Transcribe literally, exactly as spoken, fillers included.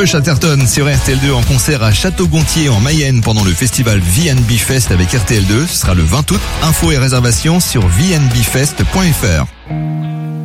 Feu Chatterton sur R T L deux en concert à Château-Gontier en Mayenne pendant le festival V and B Fest avec R T L deux. Ce sera le vingt août. Infos et réservations sur v n b fest point f r.